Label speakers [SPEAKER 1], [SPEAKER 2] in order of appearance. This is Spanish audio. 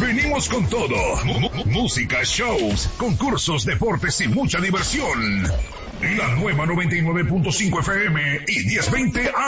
[SPEAKER 1] Venimos con todo. Música, shows, concursos, deportes y mucha diversión. La nueva 99.5 FM y 1020